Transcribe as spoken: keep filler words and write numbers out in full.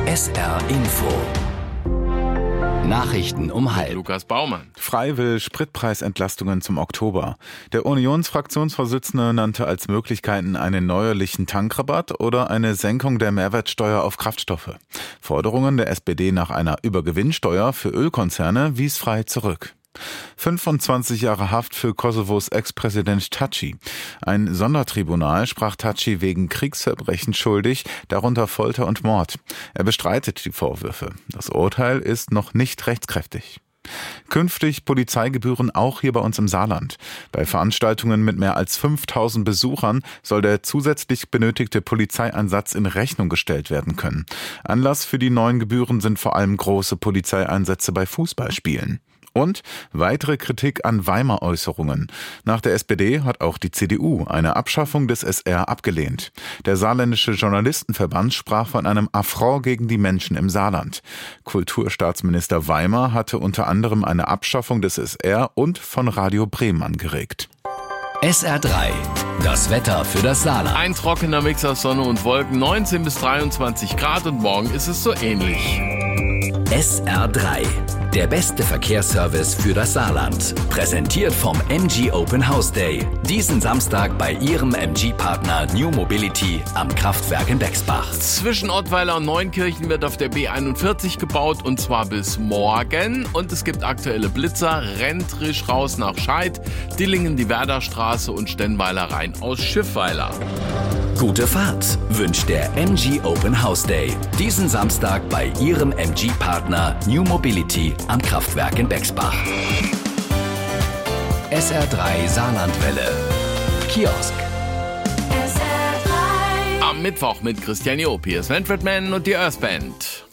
S R Info. Nachrichten um halb. Lukas Baumann. Frei will Spritpreisentlastungen zum Oktober. Der Unionsfraktionsvorsitzende nannte als Möglichkeiten einen neuerlichen Tankrabatt oder eine Senkung der Mehrwertsteuer auf Kraftstoffe. Forderungen der S P D nach einer Übergewinnsteuer für Ölkonzerne wies Frei zurück. fünfundzwanzig Jahre Haft für Kosovos Ex-Präsident Thaci. Ein Sondertribunal sprach Thaci wegen Kriegsverbrechen schuldig, darunter Folter und Mord. Er bestreitet die Vorwürfe. Das Urteil ist noch nicht rechtskräftig. Künftig Polizeigebühren auch hier bei uns im Saarland. Bei Veranstaltungen mit mehr als fünftausend Besuchern soll der zusätzlich benötigte Polizeieinsatz in Rechnung gestellt werden können. Anlass für die neuen Gebühren sind vor allem große Polizeieinsätze bei Fußballspielen. Und weitere Kritik an Weimar-Äußerungen. Nach der S P D hat auch die C D U eine Abschaffung des S R abgelehnt. Der Saarländische Journalistenverband sprach von einem Affront gegen die Menschen im Saarland. Kulturstaatsminister Weimar hatte unter anderem eine Abschaffung des S R und von Radio Bremen angeregt. S R drei. Das Wetter für das Saarland. Ein trockener Mix aus Sonne und Wolken, neunzehn bis dreiundzwanzig Grad und morgen ist es so ähnlich. S R drei. Der beste Verkehrsservice für das Saarland. Präsentiert vom M G Open House Day. Diesen Samstag bei Ihrem M G-Partner New Mobility am Kraftwerk in Bexbach. Zwischen Ottweiler und Neunkirchen wird auf der B einundvierzig gebaut und zwar bis morgen. Und es gibt aktuelle Blitzer. Rentrisch raus nach Scheid, Dillingen die Werderstraße und Stenweiler rein aus Schiffweiler. Gute Fahrt wünscht der M G Open House Day. Diesen Samstag bei Ihrem M G-Partner New Mobility am Kraftwerk in Bexbach. S R drei Saarlandwelle. Kiosk. Am Mittwoch mit Christian Job. Hier ist Manfred Mann und die Earth Band.